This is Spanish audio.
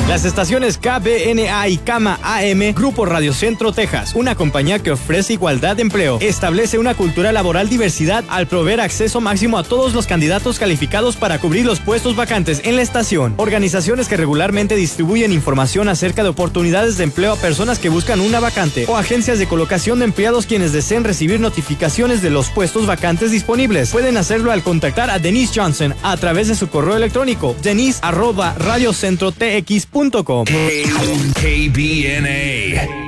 Las estaciones KBNA y KAMA AM, Grupo Radio Centro Texas, una compañía que ofrece igualdad de empleo, establece una cultura laboral diversidad al proveer acceso máximo a todos los candidatos calificados para cubrir los puestos vacantes en la estación. Organizaciones que regularmente distribuyen información acerca de oportunidades de empleo a personas que buscan una vacante o agencias de colocación de empleados quienes deseen recibir notificaciones de los puestos vacantes disponibles. Pueden hacerlo al contactar a Denise Johnson a través de su correo electrónico denise@radiocentrotx.com. KBNA